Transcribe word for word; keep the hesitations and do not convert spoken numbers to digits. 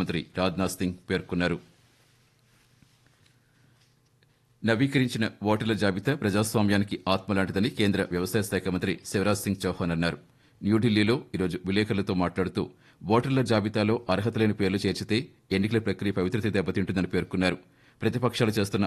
మంత్రి రాజ్నాథ్ సింగ్ పేర్కొన్నారు. నవీకరించిన ఓటర్ల జాబితా ప్రజాస్వామ్యానికి ఆత్మలాంటిదని కేంద్ర వ్యవసాయ శాఖ మంత్రి శివరాజ్ సింగ్ చౌహాన్ అన్నారు. న్యూఢిల్లీలో ఈరోజు విలేకరులతో మాట్లాడుతూ ఓటర్ల జాబితాలో అర్హత లేని పేర్లు చేర్చితే ఎన్నికల ప్రక్రియ పవిత్రత దెబ్బతింటుందని పేర్కొన్నారు. ప్రతిపక్షాలు చేస్తున్న